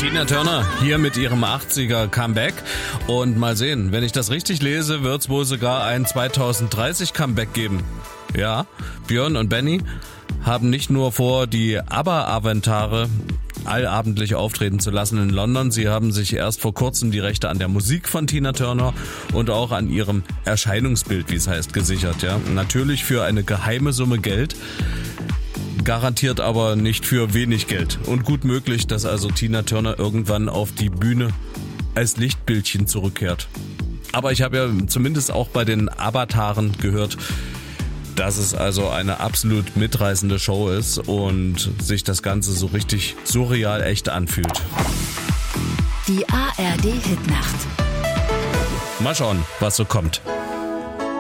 Tina Turner hier mit ihrem 80er Comeback und mal sehen, wenn ich das richtig lese, wird es wohl sogar ein 2030 Comeback geben. Ja, Björn und Benny haben nicht nur vor, die ABBA-Aventare allabendlich auftreten zu lassen in London. Sie haben sich erst vor kurzem die Rechte an der Musik von Tina Turner und auch an ihrem Erscheinungsbild, wie es heißt, gesichert. Ja, natürlich für eine geheime Summe Geld, garantiert aber nicht für wenig Geld. Und gut möglich, dass also Tina Turner irgendwann auf die Bühne als Lichtbildchen zurückkehrt. Aber ich habe ja zumindest auch bei den Avataren gehört, dass es also eine absolut mitreißende Show ist und sich das Ganze so richtig surreal echt anfühlt. Die ARD Hitnacht. Mal schauen, was so kommt.